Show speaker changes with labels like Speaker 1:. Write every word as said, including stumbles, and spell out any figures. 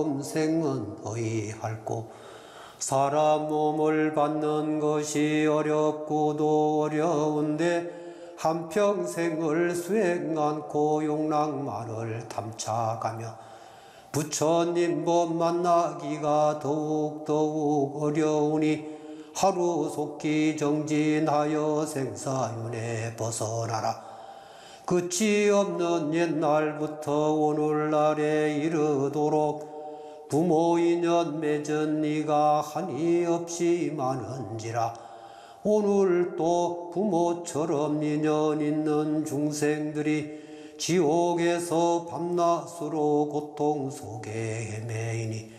Speaker 1: 범생은 어이할꼬. 사람 몸을 받는 것이 어렵고도 어려운데 한평생을 수행 않고 용락만을 탐착하며 부처님 법 만나기가 더욱더욱 어려우니 하루 속히 정진하여 생사윤회 벗어나라. 끝이 없는 옛날부터 오늘날에 이르도록 부모 인연 맺은 이가 한이 없이 많은지라. 오늘 또 부모처럼 인연 있는 중생들이 지옥에서 밤낮으로 고통 속에 헤매이니